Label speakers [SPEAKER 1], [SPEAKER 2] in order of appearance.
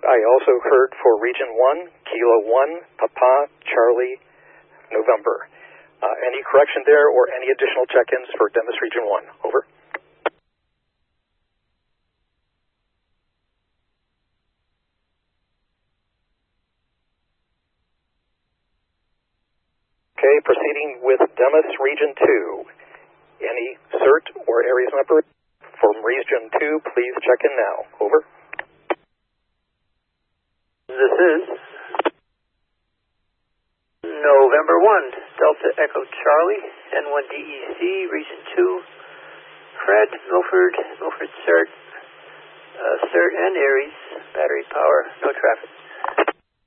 [SPEAKER 1] I also heard for Region 1, Kilo 1, Papa, Charlie, November. Any correction there or any additional check-ins for Demis Region 1? Over. Okay, proceeding with Demis Region 2. Any CERT or Aries number from Region 2, please check in now. Over.
[SPEAKER 2] This is November 1, Delta Echo Charlie, N1DEC, Region 2, Fred, Milford CERT, CERT and Aries, battery power, no traffic.